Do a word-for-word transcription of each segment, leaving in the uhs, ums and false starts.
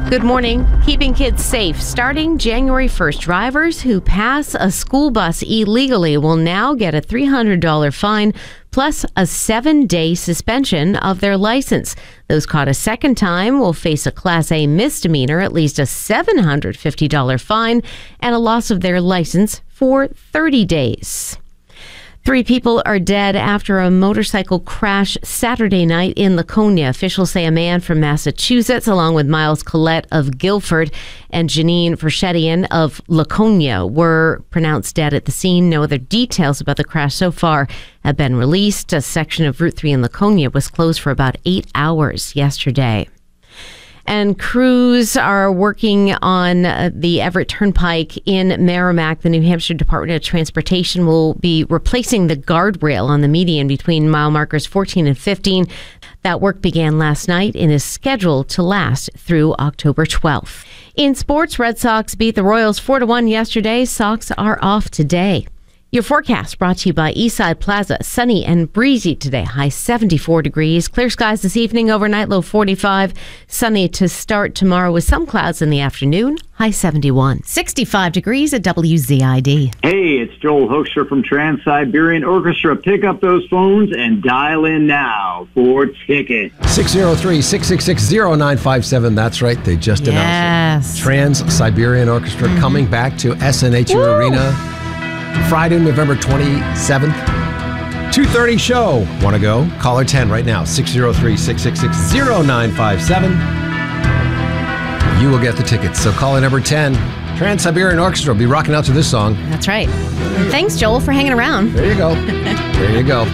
Good morning. Keeping kids safe. Starting January first, drivers who pass a school bus illegally will now get a three hundred dollars fine plus a seven-day suspension of their license. Those caught a second time will face a Class A misdemeanor, at least a seven hundred fifty dollars fine, and a loss of their license for thirty days. Three people are dead after a motorcycle crash Saturday night in Laconia. Officials say a man from Massachusetts, along with Miles Collette of Guilford and Janine Verschettian of Laconia, were pronounced dead at the scene. No other details about the crash so far have been released. A section of Route three in Laconia was closed for about eight hours yesterday. And crews are working on uh, the Everett Turnpike in Merrimack. The New Hampshire Department of Transportation will be replacing the guardrail on the median between mile markers fourteen and fifteen. That work began last night and is scheduled to last through October twelfth. In sports, Red Sox beat the Royals four to one yesterday. Sox are off today. Your forecast brought to you by Eastside Plaza. Sunny and breezy today. High seventy-four degrees. Clear skies this evening. Overnight low forty-five. Sunny to start tomorrow with some clouds in the afternoon. High seventy-one. sixty-five degrees at W Z I D. Hey, it's Joel Hoekstra from Trans-Siberian Orchestra. Pick up those phones and dial in now for tickets. six oh three, six six six, oh nine five seven. That's right. They just Yes. announced it. Trans-Siberian Orchestra Mm-hmm. coming back to S N H U Woo! Arena Friday, November twenty-seventh. two thirty show. Want to go? Caller ten right now. six oh three, six six six, oh nine five seven. You will get the tickets. So caller number ten. Trans-Siberian Orchestra will be rocking out to this song. That's right. And thanks, Joel, for hanging around. There you go. There you go.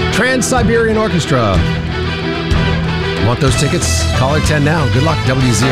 Trans-Siberian Orchestra. Want those tickets? Caller ten now. Good luck, W Z.